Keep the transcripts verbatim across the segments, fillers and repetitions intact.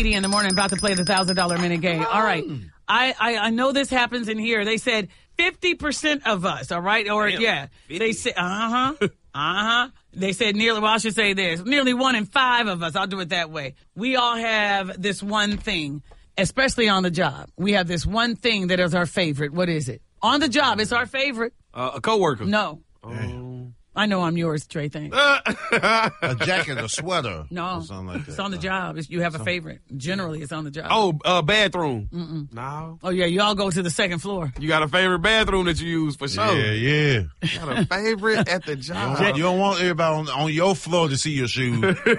Dee Dee in the morning, about to play the one thousand dollar minute game. All right. I, I, I know this happens in here. They said fifty percent of us, all right? Or, Damn, yeah. fifty? They said, uh-huh, uh-huh. They said nearly, well, I should say this, nearly one in five of us, I'll do it that way. We all have this one thing, especially on the job. We have this one thing that is our favorite. What is it? On the job, it's our favorite. Uh, a coworker. No. Um, I know I'm yours, Trey, thanks. A jacket, a sweater. No, Or something like that. it's on the job. It's, you have a favorite. Generally, it's on the job. oh, uh, bathroom. Mm-mm. No. Oh, yeah, you all go to the second floor. You got a favorite bathroom that you use for sure. Yeah, yeah. You got a favorite at the You job. don't, you don't want everybody on, on your floor to see your shoes. Okay,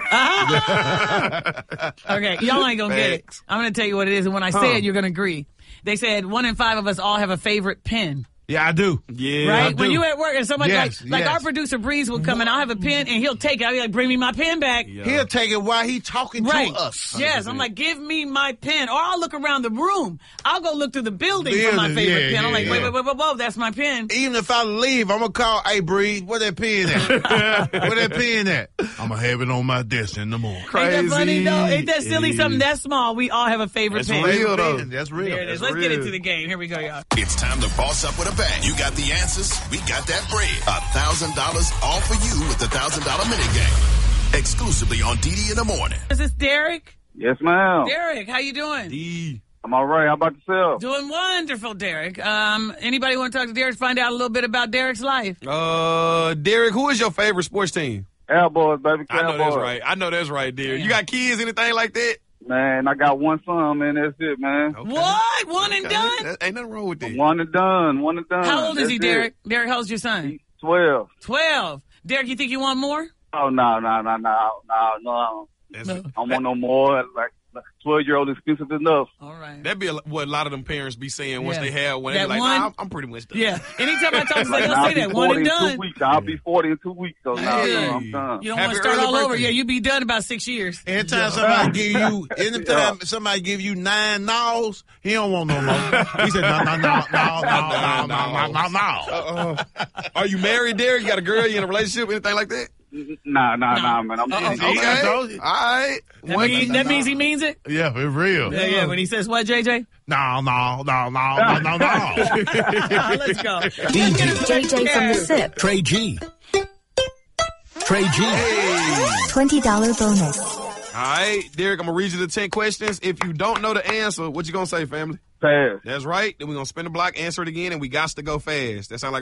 y'all ain't gonna get it. Facts. I'm gonna tell you what it is, and when I say Huh. it, you're gonna agree. They said one in five of us all have a favorite pen. Yeah, I do. Yeah. Right? I When do. you at work and somebody Yes, like, like yes. our producer Breeze will come and I'll have a pen and he'll take it. I'll be like, bring me my pen back. Yeah. He'll take it while he talking Right. to us. Yes. I'm like, give me my pen. Or I'll look around the room. I'll go look through the building for my Building, favorite yeah, pen. I'm yeah, like, wait, yeah. wait, wait, wait, whoa, that's my pen. Even if I leave, I'm going to call, hey, Breeze, where that pen at? Where that pen at? I'm going to have it on my desk in the morning. Crazy. Ain't that funny though? Ain't that silly? It Something is. that small. We all have a favorite That's pen. real, though. Pen, That's real. There it is. That's Let's get real. into the game. Here we go, y'all. It's time to boss up with a bang. You got the answers. We got that bread. A thousand dollars all for you with the thousand dollar minute game. Exclusively on D D in the morning. Is this Derek? Yes, ma'am. Derek, how you doing? D. I'm all right. How about yourself? Doing wonderful, Derek. Um, anybody want to talk to Derek? Find out a little bit about Derek's life. Uh, Derek, who is your favorite sports team? Cowboys, baby. I know Cowboys. that's right. I know that's right, Derek. You got kids, anything like that? Man, I got one son, man. That's it, man. Okay. What? One and Okay. done? That- ain't nothing wrong with that. One and done. One and done. How old is That's he, it. Derek? Derek, how old's your son? He's twelve. Twelve. Derek, you think you want more? Oh, no, no, no, no, no, no. That's, No. I don't want no more. Like, twelve-year-old is expensive enough. All right. That'd be a, what a lot of them parents be saying once Yeah. they have one. That They're like, one- nah, I'm, I'm pretty much done. Yeah. Anytime I talk to Like, them, they'll I'll say be that. One forty and in two done. weeks. I'll be forty in two weeks. So now Hey. I'm done. You don't Happy want to start early all over. birthday. Yeah, you be done about six years. Anytime somebody give you, anytime somebody give you nine nows, he don't want no more. He said, no, no, no, no, no, no, no, no, no, no. Uh, are you married, Derek? You got a girl? You in a relationship? Anything like that? Nah, nah, nah, man. I'm Uh-oh. getting Okay. I told you. All right. That, One- mean- that means he means it? Yeah, it's real. Yeah, yeah. When he says what, J J? No, no, no, no, no, no, no. Let's go. D J J J from the SIP. Trey G. Trey G. twenty dollars bonus. All right, Derek, I'm going to read you the ten questions. If you don't know the answer, what you going to say, family? Pass. That's right. Then we're going to spin the block, answer it again, and we got to go fast. That sound like